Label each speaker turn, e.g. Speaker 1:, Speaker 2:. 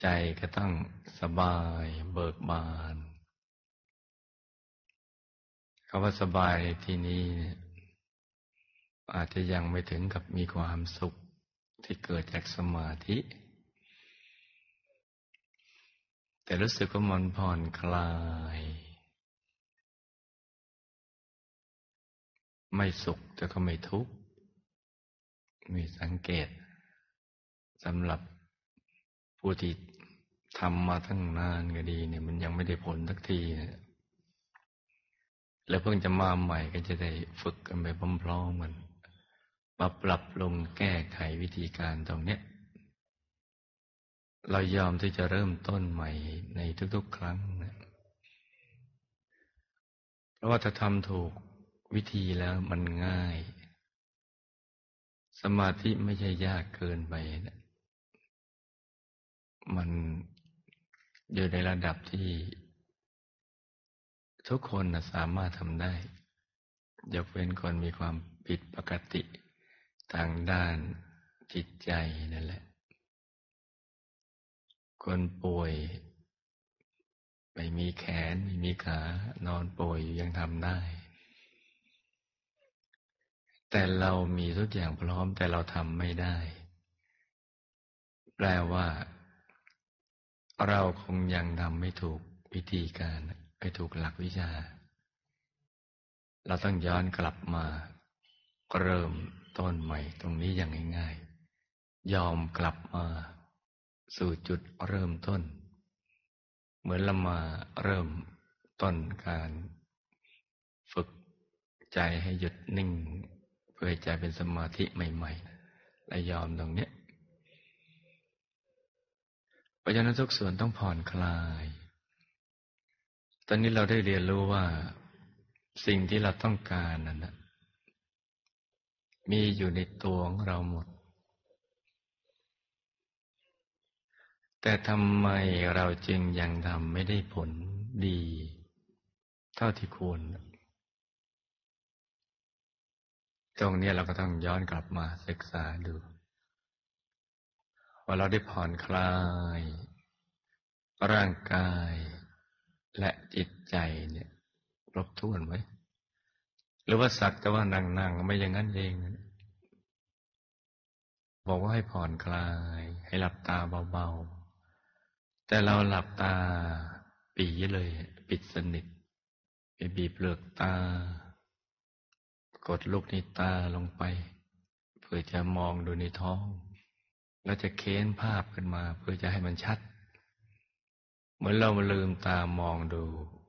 Speaker 1: ใจก็ต้องสบายเบิกบานคำว่าสบายในที่นี้เนี่ยอาจจะยังไม่ถึงกับมีความสุขที่เกิดจากสมาธิแต่รู้สึกว่ามันผ่อนคลายไม่สุขแต่ก็ไม่ทุกข์มีสังเกตสำหรับผู้ที่ทำมาตั้งนานก็ดีเนี่ยมันยังไม่ได้ผลสักทีเนี่ยแล้วเพิ่งจะมาใหม่ก็จะได้ฝึกกันไปพร้อมๆกันมาปรับปรุงแก้ไขวิธีการตรงเนี้ยเรายอมที่จะเริ่มต้นใหม่ในทุกๆครั้งนะเพราะว่าถ้าทำถูกวิธีแล้วมันง่ายสมาธิไม่ใช่ยากเกินไปนะมันอยู่ในระดับที่ทุกคนนะสามารถทำได้ยกเว้นคนมีความผิดปกติทางด้านจิตใจนั่นแหละคนป่วยไม่มีแขนไม่มีขานอนป่วยยังทำได้แต่เรามีทุกอย่างพร้อมแต่เราทำไม่ได้แปลว่าเราคงยังทำไม่ถูกวิธีการไม่ถูกหลักวิชาเราต้องย้อนกลับมาเริ่มต้นใหม่ตรงนี้อย่างง่ายๆยอมกลับมาสู่จุดเริ่มต้นเหมือนเรามาเริ่มต้นการฝึกใจให้หยุดนิ่งเพื่อให้ใจเป็นสมาธิใหม่ๆและยอมตรงนี้เพราะฉะนั้นทุกส่วนต้องผ่อนคลายตอนนี้เราได้เรียนรู้ว่าสิ่งที่เราต้องการนั้นนะมีอยู่ในตัวของเราหมดแต่ทำไมเราจึงยังทำไม่ได้ผลดีเท่าที่ควรตรงนี้เราก็ต้องย้อนกลับมาศึกษาดูว่าเราได้ผ่อนคลายร่างกายและจิตใจเนี่ยครบถ้วนไหมหรือว่าสักแต่ว่านั่งๆไม่อย่างนั้นเองบอกว่าให้ผ่อนคลายให้หลับตาเบาๆแต่เราหลับตาปีเลยปิดสนิทไปบีบเปลือกตากดลูกในตาลงไปเพื่อจะมองดูในท้องแล้วจะเค้นภาพขึ้นมาเพื่อจะให้มันชัดเหมือนเราลืมตามองดู